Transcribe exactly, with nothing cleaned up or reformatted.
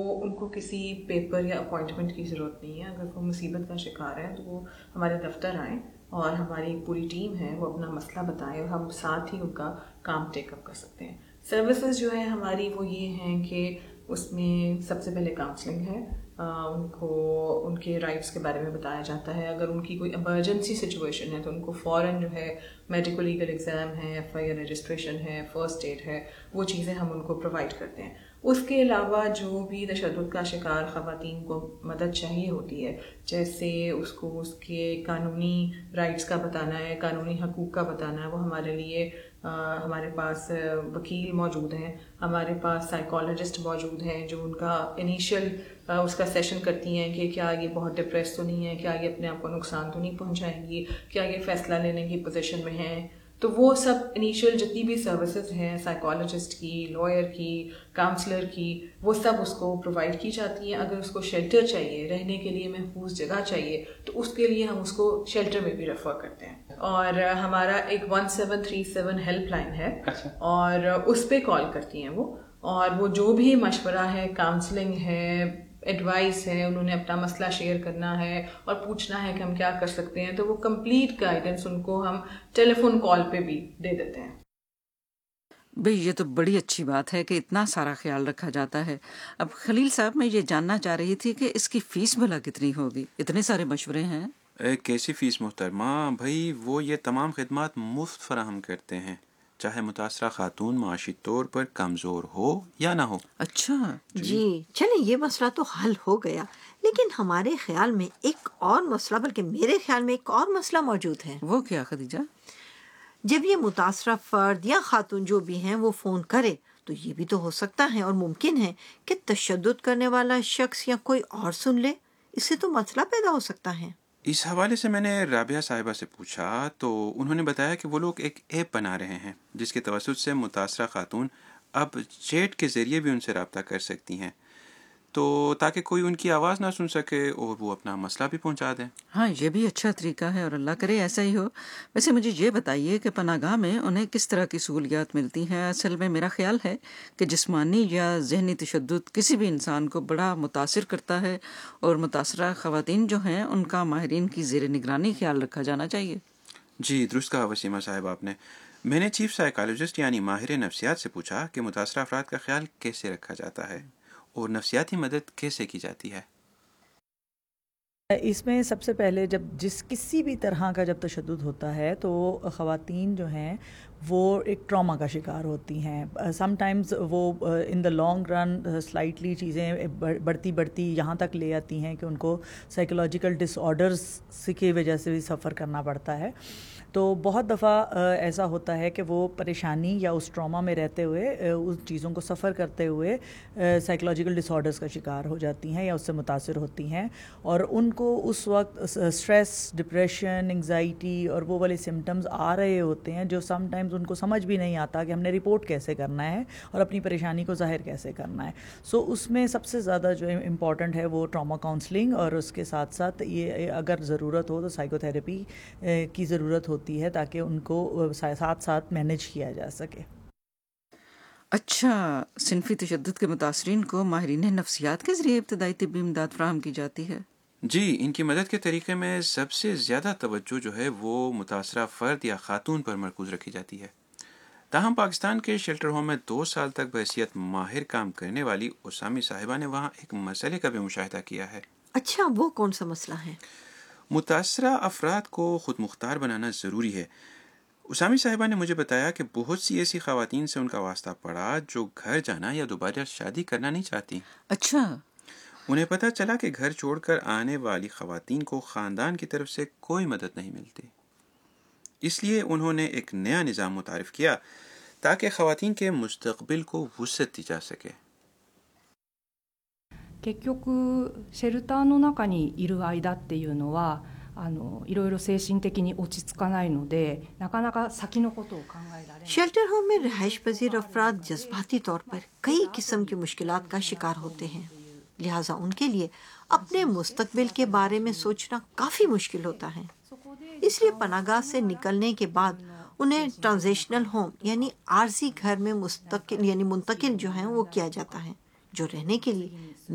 उनको किसी पेपर या अपॉइंटमेंट की ज़रूरत नहीं है. अगर वो मुसीबत का शिकार है तो वो हमारे दफ्तर आएँ और हमारी एक पूरी टीम है वो अपना मसला बताएं और हम साथ ही उनका काम टेकअप कर सकते हैं. सर्विसेज जो है हमारी वो ये हैं कि उसमें सबसे पहले काउंसलिंग है. आ, उनको उनके राइट्स के बारे में बताया जाता है. अगर उनकी कोई इमरजेंसी सिचुएशन है तो उनको फ़ौरन जो है मेडिकल लीगल एग्ज़ाम है, एफ आई आर रजिस्ट्रेशन है, फर्स्ट एड है, वो चीज़ें हम उनको प्रोवाइड करते हैं. उसके अलावा जो भी तशद्दुद का शिकार ख़वातीन को मदद चाहिए होती है, जैसे उसको उसके कानूनी राइट्स का बताना है, कानूनी हकूक़ का बताना है, वो हमारे लिए आ, हमारे पास वकील मौजूद हैं, हमारे पास साइकोलॉजिस्ट मौजूद हैं जो उनका इनिशियल उसका सेशन करती हैं कि क्या ये बहुत डिप्रेस तो नहीं है, क्या ये अपने आप को नुकसान तो नहीं पहुंचाएंगी, क्या ये फ़ैसला लेने की पोजीशन में हैं. तो वो सब इनिशियल जितनी भी सर्विसेज हैं साइकोलॉजिस्ट की, लॉयर की, काउंसलर की, वो सब उसको प्रोवाइड की जाती हैं. अगर उसको शेल्टर चाहिए, रहने के लिए महफूज जगह चाहिए, तो उसके लिए हम उसको शेल्टर में भी रेफ़र करते हैं. और हमारा एक one seven three seven helpline है. अच्छा. और उस पर कॉल करती हैं वो, और वो जो भी मशवरा है, काउंसलिंग है, एडवाइस है, उन्होंने अपना मसला शेयर करना है और पूछना है कि हम क्या कर सकते हैं, तो वो कंप्लीट गाइडेंस उनको हम टेलीफोन कॉल पे भी दे देते हैं. भाई ये तो बड़ी अच्छी बात है कि इतना सारा ख्याल रखा जाता है. अब खलील साहब, मैं ये जानना चाह रही थी कि इसकी फ़ीस भला कितनी होगी? इतने सारे मशवरे हैं. ए, कैसी फ़ीस मोहतरमा भाई, वो ये तमाम खिदमात मुफ्त फराहम करते हैं, चाहे मुतासरा खातून माशी तौर पर कमज़ोर हो या ना हो. अच्छा जी, जी चलें, ये मसला तो हल हो गया, लेकिन हमारे ख्याल में एक और मसला, बल्कि मेरे ख्याल में एक और मसला मौजूद है. वो क्या खदीजा? जब ये मुतासरा फ़र्द या खातून जो भी हैं वो फ़ोन करे, तो ये भी तो हो सकता है और मुमकिन है कि तशद्दुद करने वाला शख्स या कोई और सुन ले. इससे तो मसला पैदा हो सकता है. इस हवाले से मैंने राबिया साहिबा से पूछा तो उन्होंने बताया कि वो लोग एक ऐप बना रहे हैं जिसके तवस्सुत से मुतासरा खातून अब चैट के ज़रिए भी उनसे रब्ता कर सकती हैं, तो ताकि कोई उनकी आवाज़ ना सुन सके और वो अपना मसला भी पहुंचा दें. हाँ, ये भी अच्छा तरीका है और अल्लाह करे ऐसा ही हो. वैसे मुझे ये बताइए कि पनागाह में उन्हें किस तरह की सहूलियात मिलती हैं? असल में मेरा ख्याल है कि जिस्मानी या ज़हनी तशद्दुद किसी भी इंसान को बड़ा मुतासिर करता है और मुतासरा ख़वातीन जो हैं उनका माहिरीन की ज़ेर निगरानी ख्याल रखा जाना चाहिए. जी दुरुस्त कहा वसीमा साहिब आपने. मैंने चीफ साइकोलॉजिस्ट यानी माहिर नफ्सियात से पूछा कि मुतासरा अफराद का ख्याल कैसे रखा जाता है और नफ्सियाती मदद कैसे की जाती है. इसमें सबसे पहले जब जिस किसी भी तरह का जब तशद्दुद होता है तो ख़वातीन जो हैं वो एक ट्रॉमा का शिकार होती हैं. समटाइम्स वो in the long run slightly चीज़ें बढ़ती बढ़ती यहाँ तक ले आती हैं कि उनको साइकोलॉजिकल डिसऑर्डर्स की वजह से भी सफ़र करना पड़ता है. तो बहुत दफ़ा ऐसा होता है कि वो परेशानी या उस ट्रॉमा में रहते हुए उस चीज़ों को सफ़र करते हुए साइकोलॉजिकल डिसऑर्डर्स का शिकार हो जाती हैं या उससे मुतासिर होती हैं, और उनको उस वक्त स्ट्रेस, डिप्रेशन, एंग्जाइटी और वो वाले सिम्टम्स आ रहे होते हैं जो समटाइम्स उनको समझ भी नहीं आता कि हमने रिपोर्ट कैसे करना है और अपनी परेशानी को ज़ाहिर कैसे करना है. सो so, उसमें सबसे ज़्यादा जो इम्पॉर्टेंट है वो ट्रॉमा काउंसलिंग, और उसके साथ साथ ये अगर ज़रूरत हो तो साइकोथेरेपी की ज़रूरत होती है ताकि उनको साथ साथ मैनेज किया जा सके. अच्छा, सिनफी तशद्दुद के मुतासरीन को माहिरीन नफ्सियात के ज़रिए इब्तदाई तिब्बी इमदाद फराहम की जाती है. जी, इनकी मदद के तरीके में सबसे ज़्यादा तवज्जो जो है वो मुतासरा फ़र्द या खातून पर मरकूज़ रखी जाती है. ताहम पाकिस्तान के शेल्टर होम में दो साल तक बहैसियत माहिर काम करने वाली उसामी साहिबा ने वहाँ एक मसले का भी मुशाहिदा किया है. अच्छा, वो कौन सा मसला है? मुतासरा अफराद को खुद मुख्तार बनाना ज़रूरी है. उसामी साहिबा ने मुझे बताया कि बहुत सी ऐसी ख़वातीन से उनका वास्ता पड़ा जो घर जाना या दोबारा शादी करना नहीं चाहती. अच्छा. उन्हें पता चला कि घर छोड़कर आने वाली ख़वातीन को ख़ानदान की तरफ से कोई मदद नहीं मिलती. इसलिए उन्होंने एक नया निज़ाम मुतारिफ़ किया ताकि ख़वातीन के मुस्तक़बिल को वुसअत दी जा सके. 結局シェルターの中にいる間っていうのはあのいろいろ精神的に落ち着かないのでなかなか先のことを考えられない. शेल्टर होम में रिहाइश पजीर अफराद जज्बाती तौर पर कई किस्म की मुश्किलात का शिकार होते हैं, लिहाजा उनके लिए अपने मुस्तकबिल के बारे में सोचना काफ़ी मुश्किल होता है. इसलिए पनागाह से निकलने के बाद उन्हें ट्रांजिशनल होम यानी आर्जी घर में मुस्तकिल यानी मुंतकिल जो हैं वो किया जाता है, जो रहने के लिए